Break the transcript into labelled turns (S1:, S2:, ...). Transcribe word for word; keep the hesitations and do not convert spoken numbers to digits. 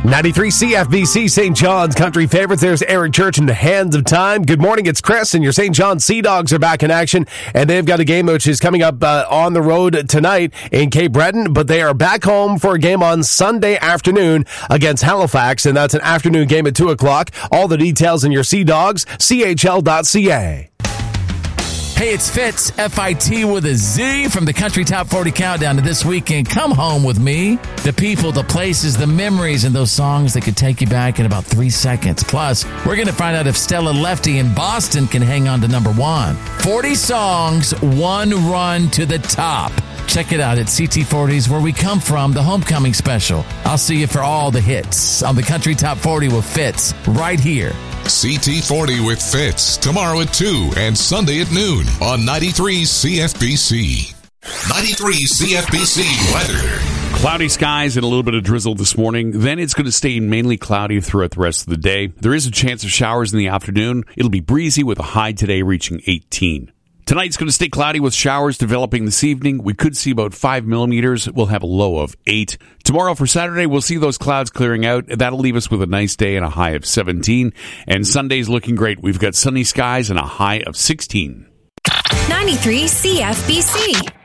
S1: ninety-three C F B C, Saint John's Country Favorites. There's Eric Church in the Hands of Time. Good morning, it's Chris, and your Saint John's Sea Dogs are back in action, and they've got a game which is coming up uh, on the road tonight in Cape Breton, but they are back home for a game on Sunday afternoon against Halifax, and that's an afternoon game at two o'clock. All the details in your Sea Dogs, C H L dot C A.
S2: Hey, it's Fitz, F I T with a Z, from the Country Top forty Countdown to this weekend. Come home with me. The people, the places, the memories, and those songs that could take you back in about three seconds. Plus, we're going to find out if Stella Lefty in Boston can hang on to number one. forty songs, one run to the top. Check it out at C T forty's Where We Come From, the Homecoming Special. I'll see you for all the hits on the Country Top forty with Fitz, right here.
S3: C T forty with Fitz, tomorrow at two and Sunday at noon on ninety-three C F B C. ninety-three C F B C weather.
S4: Cloudy skies and a little bit of drizzle this morning. Then it's going to stay mainly cloudy throughout the rest of the day. There is a chance of showers in the afternoon. It'll be breezy with a high today reaching eighteen. Tonight's going to stay cloudy with showers developing this evening. We could see about five millimeters. We'll have a low of eight. Tomorrow for Saturday, we'll see those clouds clearing out. That'll leave us with a nice day and a high of seventeen. And Sunday's looking great. We've got sunny skies and a high of sixteen.
S5: ninety-three C F B C.